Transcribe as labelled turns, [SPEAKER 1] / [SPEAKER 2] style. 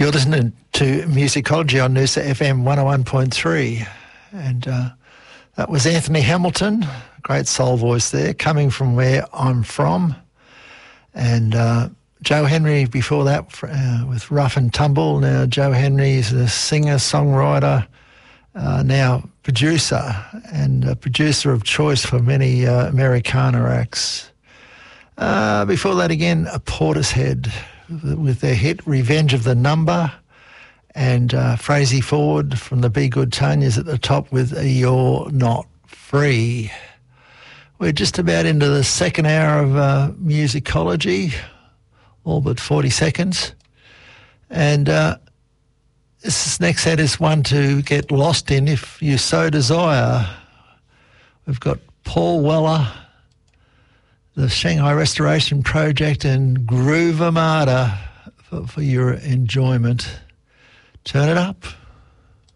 [SPEAKER 1] You're listening to Musicology on Noosa FM 101.3, and that was Anthony Hamilton, great soul voice there, coming from where I'm from, and Joe Henry before that with Rough and Tumble. Now Joe Henry is a singer, songwriter, now producer, and a producer of choice for many Americana acts. Before that again, a Portishead with their hit Revenge of the Number, and Frazey Ford from the Be Good Tanyas at the top with You're Not Free. We're just about into the second hour of musicology, all but 40 seconds. And this next set is one to get lost in if you so desire. We've got Paul Weller, the Shanghai Restoration Project, and Groove Armada for your enjoyment. Turn it up.